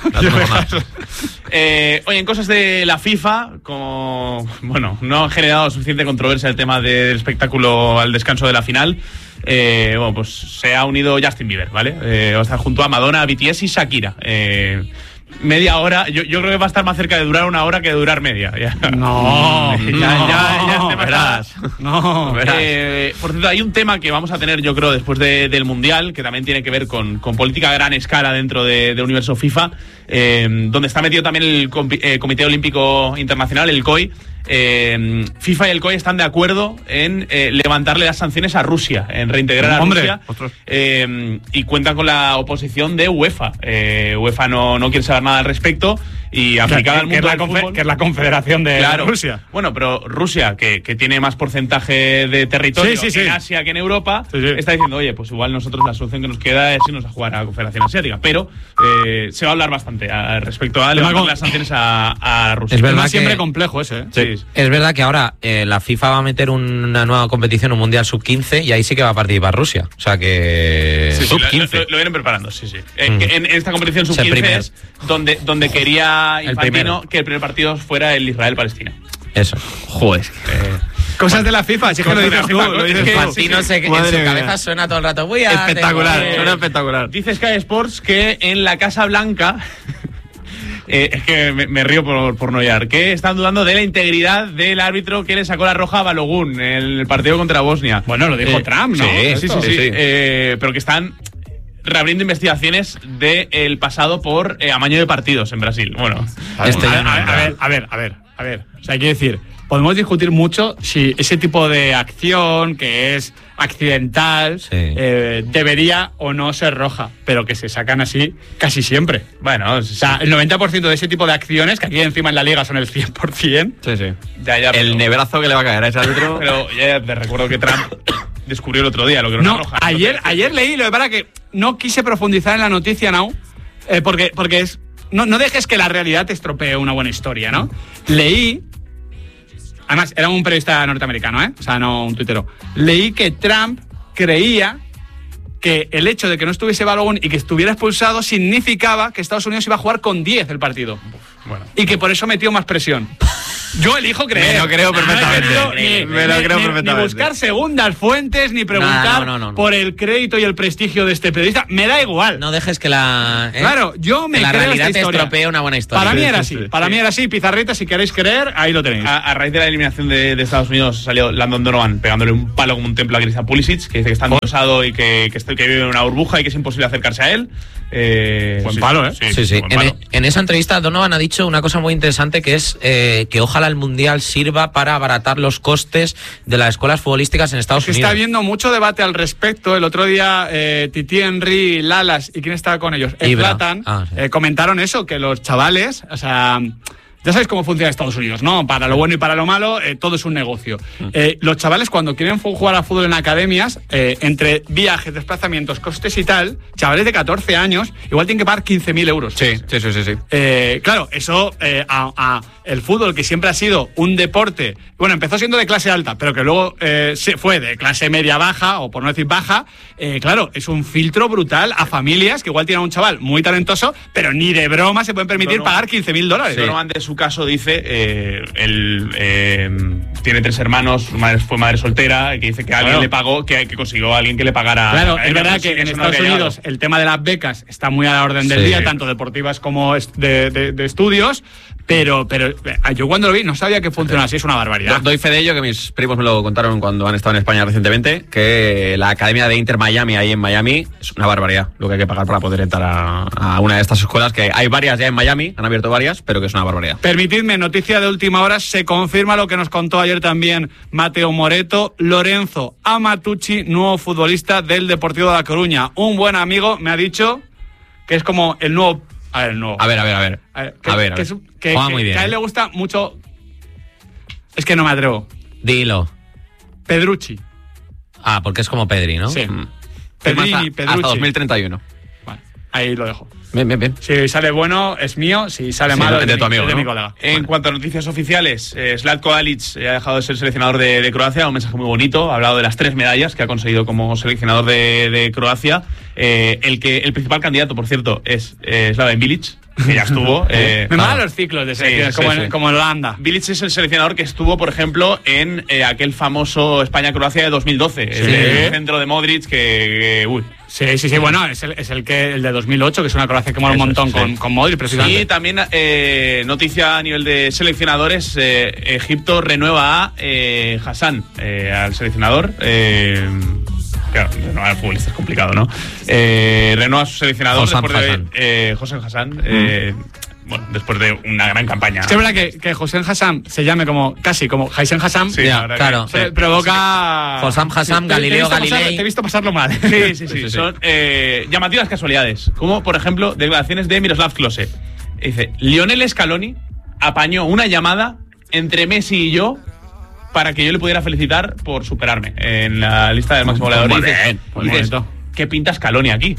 S2: Oye, en cosas de la FIFA, como no ha generado suficiente controversia el tema del espectáculo al descanso de la final. Pues se ha unido Justin Bieber, ¿vale? Va a estar junto a Madonna, BTS y Shakira. Media hora, yo creo que va a estar más cerca de durar 1 hora que de durar media. Ya.
S1: No,
S2: verás. Por cierto, hay un tema que vamos a tener, yo creo, después del Mundial, que también tiene que ver con política a gran escala dentro del universo FIFA, donde está metido también el Comité Olímpico Internacional, el COI. FIFA y el COI están de acuerdo en levantarle las sanciones a Rusia, en reintegrar a Rusia, y cuentan con la oposición de UEFA. UEFA no quiere saber nada al respecto y aplicada al mundo del fútbol,
S1: que es la confederación de Rusia.
S2: Bueno, pero Rusia, que tiene más porcentaje de territorio en Asia que en Europa, está diciendo, oye, pues igual nosotros la solución que nos queda es irnos a jugar a la Confederación Asiática. Pero se va a hablar bastante respecto a levantar las sanciones a Rusia.
S3: Es verdad,
S1: siempre complejo ese, ¿eh?
S3: Es verdad que ahora la FIFA va a meter una nueva competición, un Mundial Sub-15, y ahí sí que va a participar Rusia. O sea que...
S2: Sub-15. Lo vienen preparando, En esta competición Sub-15 es donde quería Infantino que el primer partido fuera el Israel-Palestina.
S3: Eso. Joder.
S1: Cosas de la FIFA, si es que lo dices tú.
S3: Infantino en su cabeza suena todo el rato.
S2: Espectacular, suena espectacular. Dice Sky Sports que en la Casa Blanca... Es que me río por no llorar. Que están dudando de la integridad del árbitro que le sacó la roja a Balogun en el partido contra Bosnia.
S1: Bueno, lo dijo Trump, ¿no?
S2: Sí. Pero que están reabriendo investigaciones del pasado por amaño de partidos en Brasil. Bueno,
S1: a ver. O sea, quiero decir, podemos discutir mucho si ese tipo de acción que es accidental debería o no ser roja, pero que se sacan así casi siempre.
S2: Bueno,
S1: o sea, el 90% de ese tipo de acciones, que aquí encima en la liga son el 100%.
S2: Ya,
S4: el neverazo que le va a caer a ese árbitro.
S2: Pero ya te recuerdo que Trump descubrió el otro día lo que era una roja.
S1: Ayer leí, lo que pasa que no quise profundizar en la noticia, ¿no? Porque es... No dejes que la realidad te estropee una buena historia, ¿no? Leí... Además, era un periodista norteamericano, ¿eh? O sea, no un tuitero. Leí que Trump creía que el hecho de que no estuviese Balogun y que estuviera expulsado significaba que Estados Unidos iba a jugar con 10 el partido. Bueno. Y que por eso metió más presión. Yo elijo creer.
S4: Me lo creo perfectamente.
S1: Ni buscar segundas fuentes, ni preguntar por el crédito y el prestigio de este periodista. Me da igual.
S3: No dejes que la...
S1: Claro, yo me
S3: la
S1: creo
S3: realidad
S1: esta historia.
S3: te estropee una buena historia.
S1: Para mí era así. Para mí era así. Pizarrita, si queréis creer, ahí lo tenéis.
S2: A raíz de la eliminación de Estados Unidos salió Landon Donovan pegándole un palo como un templo a Christian Pulisic, que dice que está endosado y que vive en una burbuja y que es imposible acercarse a él.
S1: Buen palo, ¿eh?
S3: Sí. En esa entrevista Donovan ha dicho una cosa muy interesante, que es que ojalá el Mundial sirva para abaratar los costes de las escuelas futbolísticas en Estados Unidos.
S1: Está habiendo mucho debate al respecto. El otro día Titi Henry, Lalas y ¿quién estaba con ellos? Zlatan, comentaron eso, que los chavales, o sea... Ya sabéis cómo funciona Estados Unidos, ¿no? Para lo bueno y para lo malo, todo es un negocio. Los chavales, cuando quieren jugar a fútbol en academias, entre viajes, desplazamientos, costes y tal, chavales de 14 años, igual tienen que pagar 15.000 euros.
S4: Sí.
S1: Claro, eso el fútbol, que siempre ha sido un deporte, bueno, empezó siendo de clase alta, pero que luego se fue de clase media-baja, o por no decir baja, claro, es un filtro brutal a familias que igual tienen a un chaval muy talentoso, pero ni de broma se pueden permitir pagar $15.000.
S2: Donovan, de su caso, dice, él tiene 3 hermanos, fue madre soltera, que dice que alguien le pagó, que consiguió a alguien que le pagara.
S1: Claro, es verdad que en Estados Unidos el tema de las becas está muy a la orden del día, tanto deportivas como de estudios, pero yo cuando lo vi no sabía que funcionaba así, es una barbaridad.
S4: Doy fe de ello, que mis primos me lo contaron cuando han estado en España recientemente, que la academia de Inter Miami, ahí en Miami, es una barbaridad lo que hay que pagar para poder entrar a una de estas escuelas, que hay varias ya en Miami, han abierto varias, pero que es una barbaridad.
S1: Permitidme, noticia de última hora, se confirma lo que nos contó ayer también Mateo Moreto: Lorenzo Amatucci, nuevo futbolista del Deportivo de La Coruña. Un buen amigo me ha dicho que es como el nuevo... A ver. Que a él le gusta mucho... Es que no me atrevo.
S3: Dilo.
S1: Pedrucci.
S3: Porque es como Pedri, ¿no?
S1: Sí. Pedrucci.
S4: Hasta 2031.
S1: Vale, ahí lo dejo.
S4: Bien.
S1: Si sale bueno, es mío. Si sale malo, es
S4: de tu amigo,
S1: de
S4: ¿no?
S1: mi colega.
S2: En cuanto a noticias oficiales, Zlatko Dalic ha dejado de ser seleccionador de Croacia. Un mensaje muy bonito. Ha hablado de las 3 medallas que ha conseguido como seleccionador de Croacia. El principal candidato, por cierto, es Slaven Bilic, que ya estuvo.
S1: Me molan los ciclos de selecciones, como en Holanda.
S2: Bilic es el seleccionador que estuvo, por ejemplo, en aquel famoso España-Croacia de 2012. El centro de Modric que
S1: Sí, bueno, es el de 2008, que es una Croacia que mola un montón con Modric, precisamente.
S2: Y también noticia a nivel de seleccionadores, Egipto renueva a Hassan, al seleccionador. Claro, renovar al futbolista es complicado, ¿no? Renueva a su seleccionador José Hassan. Bueno, después de una gran campaña.
S1: Es verdad que Hossein Hassam se llame casi como Hossein Hassam.
S2: Sí, claro.
S1: Provoca...
S3: Hossein Hassam, Galileo Galilei.
S1: Te he visto pasarlo mal.
S2: Sí. Son llamativas casualidades. Como, por ejemplo, declaraciones de Miroslav Klose. Dice: Lionel Scaloni apañó una llamada entre Messi y yo para que yo le pudiera felicitar por superarme en la lista del máximo goleador. Dices, ¿qué pinta Scaloni aquí?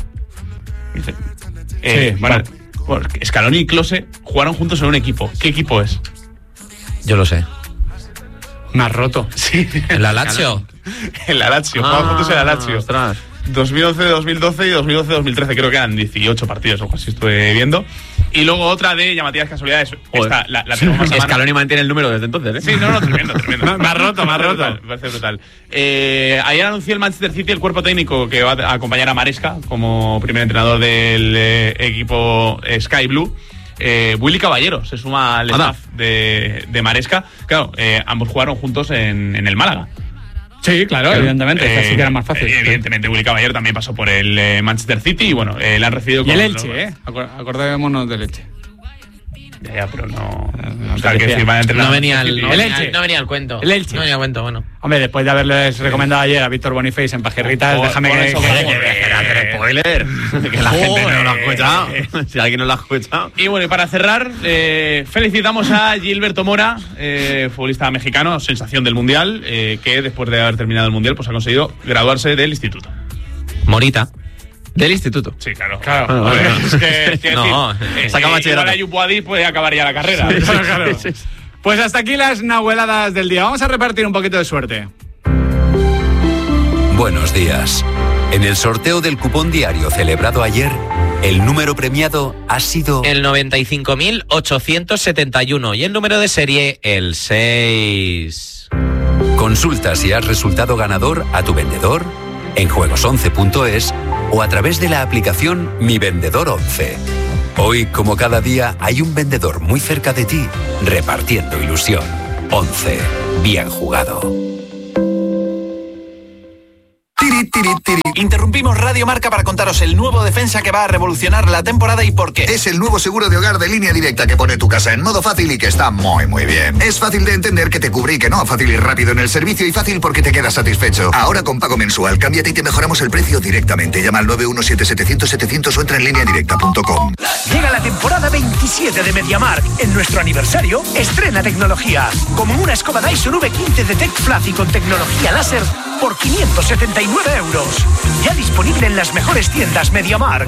S2: Dice, Scaloni y Klose jugaron juntos en un equipo. ¿Qué equipo es?
S3: Yo lo sé.
S1: Me has roto.
S2: Sí.
S3: ¿El Lazio?
S2: El Lazio. Jugaron juntos en el Lazio.
S4: Ostras.
S2: 2011-2012 y 2012-2013, creo que eran 18 partidos o así estuve viendo. Y luego otra de llamativas casualidades. Esta, la tenemos más a mano.
S4: Scaloni mantiene el número desde entonces, ¿eh?
S2: Sí, tremendo.
S1: Me ha roto.
S2: Me parece brutal. Ayer anunció el Manchester City el cuerpo técnico que va a acompañar a Maresca como primer entrenador del equipo Sky Blue. Willy Caballero se suma al staff de Maresca. Claro, ambos jugaron juntos en el Málaga.
S1: Sí, claro, evidentemente, así que era más fácil.
S2: Evidentemente, Willy Caballero también pasó por el Manchester City y bueno, le han recibido...
S1: Y el Elche, acordémonos del Elche.
S2: Ya, pero no...
S3: No venía el cuento.
S1: El Elche.
S3: No venía el cuento, bueno.
S1: Hombre, después de haberles recomendado ayer a Víctor Boniface en Pajerritas, déjame que
S7: spoiler. Que la gente no lo ha escuchado. Si alguien no lo ha escuchado.
S2: Y bueno, y para cerrar, felicitamos a Gilberto Mora, futbolista mexicano, sensación del Mundial, que después de haber terminado el Mundial, pues ha conseguido graduarse del instituto.
S3: Morita.
S4: Del instituto.
S2: Sí, claro.
S3: Es que no,
S2: saca bachillerato. Ayub Boadí puede acabar ya la carrera.
S1: Sí, claro. Pues hasta aquí las nahueladas del día. Vamos a repartir un poquito de suerte.
S9: Buenos días. En el sorteo del cupón diario celebrado ayer, el número premiado ha sido...
S3: el 95.871 y el número de serie, el 6.
S9: Consulta si has resultado ganador a tu vendedor en juegos11.es o a través de la aplicación Mi Vendedor 11. Hoy, como cada día, hay un vendedor muy cerca de ti, repartiendo ilusión. 11. Bien jugado.
S10: Interrumpimos Radio Marca para contaros el nuevo defensa que va a revolucionar la temporada y por qué.
S11: Es el nuevo seguro de hogar de Línea Directa que pone tu casa en modo fácil y que está muy bien. Es fácil de entender, que te cubre y que no, fácil y rápido en el servicio y fácil porque te quedas satisfecho. Ahora con pago mensual, cámbiate y te mejoramos el precio directamente. Llama al 917-700-700 o entra en lineadirecta.com.
S12: Llega la temporada 27 de MediaMarkt. En nuestro aniversario, estrena tecnología. Como una escoba Dyson V15 de TechFlat y con tecnología láser por 579 euros. Ya disponible en las mejores tiendas MediaMarkt.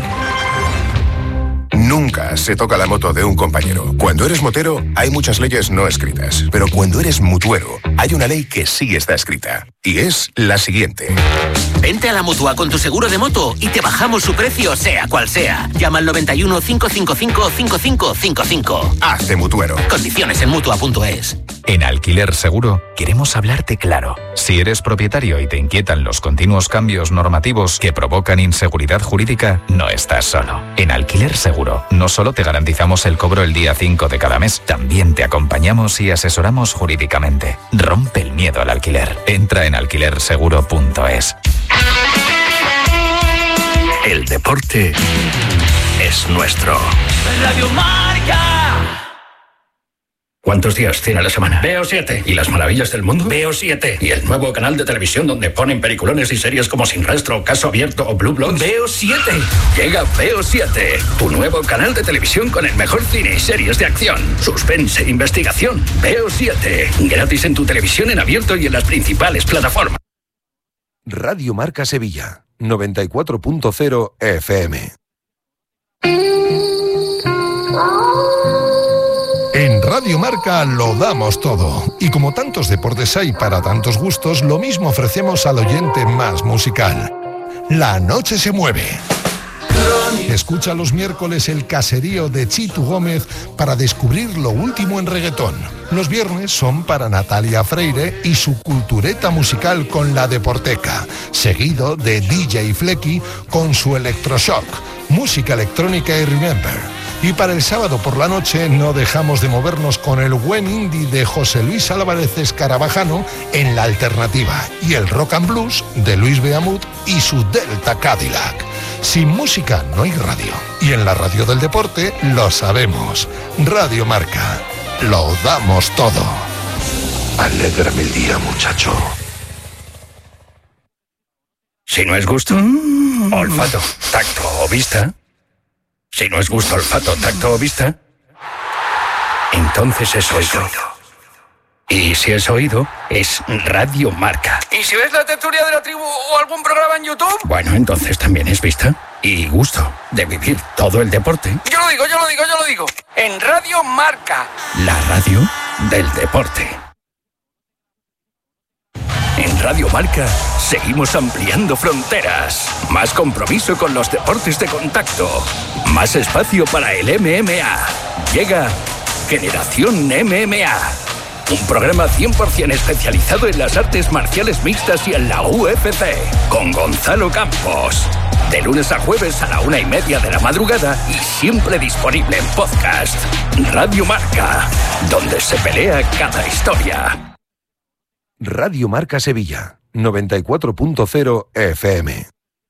S13: Nunca se toca la moto de un compañero. Cuando eres motero, hay muchas leyes no escritas. Pero cuando eres mutuero, hay una ley que sí está escrita. Y es la siguiente.
S14: Vente a la Mutua con tu seguro de moto y te bajamos su precio, sea cual sea. Llama al 91 555 5555.
S13: Hazte mutuero.
S14: Condiciones en Mutua.es.
S15: En Alquiler Seguro queremos hablarte claro. Si eres propietario y te inquietan los continuos cambios normativos que provocan inseguridad jurídica, no estás solo. En Alquiler Seguro no solo te garantizamos el cobro el día 5 de cada mes, también te acompañamos y asesoramos jurídicamente. Rompe el miedo al alquiler. Entra en alquilerseguro.es.
S8: El deporte es nuestro.
S12: Radio Marca.
S8: ¿Cuántos días tiene la semana? Veo 7. ¿Y las maravillas del mundo? Veo 7. ¿Y el nuevo canal de televisión donde ponen peliculones y series como Sin Rastro, Caso Abierto o Blue Bloods? Veo 7. Llega Veo 7, tu nuevo canal de televisión con el mejor cine y series de acción, suspense e investigación. Veo 7. Gratis en tu televisión en abierto y en las principales plataformas.
S16: Radio Marca Sevilla, 94.0 FM.
S17: En Radio Marca lo damos todo. Y como tantos deportes hay para tantos gustos, lo mismo ofrecemos al oyente más musical. La noche se mueve. Escucha los miércoles el caserío de Chitu Gómez para descubrir lo último en reggaetón. Los viernes son para Natalia Freire y su cultureta musical con La Deporteca, seguido de DJ Flecky con su Electroshock, música electrónica y Remember. Y para el sábado por la noche no dejamos de movernos con el buen indie de José Luis Álvarez Escarabajano en La Alternativa y el rock and blues de Luis Beamut y su Delta Cadillac. Sin música no hay radio. Y en la radio del deporte lo sabemos. Radio Marca. Lo damos todo.
S8: Alégrame el día, muchacho. Si no es gusto, olfato, tacto o vista. Si no es gusto, olfato, tacto o vista, entonces es oído. Y si es oído, es Radio Marca.
S12: ¿Y si ves La Tertulia de la Tribu o algún programa en YouTube?
S8: Bueno, entonces también es vista y gusto de vivir todo el deporte.
S12: Yo lo digo. En Radio Marca.
S8: La radio del deporte. En Radio Marca seguimos ampliando fronteras. Más compromiso con los deportes de contacto. Más espacio para el MMA. Llega Generación MMA. un programa 100% especializado en las artes marciales mixtas y en la UFC, con Gonzalo Campos. De lunes a jueves a la 1:30 de la madrugada y siempre disponible en podcast. Radio Marca, donde se pelea cada historia.
S16: Radio Marca Sevilla, 94.0 FM.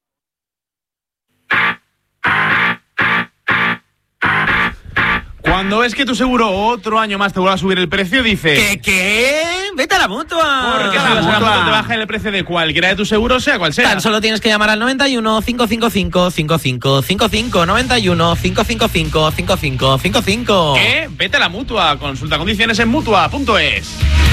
S2: Cuando ves que tu seguro otro año más te vuelve a subir el precio, dices...
S3: ¿Qué? ¡Vete a la Mutua!
S2: Porque si vas a la Mutua te baja el precio de cualquiera de tus seguros, sea cual sea.
S3: Tan solo tienes que llamar al 91 555 5555 91 555 5555.
S2: ¿Qué? Vete a la Mutua. Consulta condiciones en Mutua.es.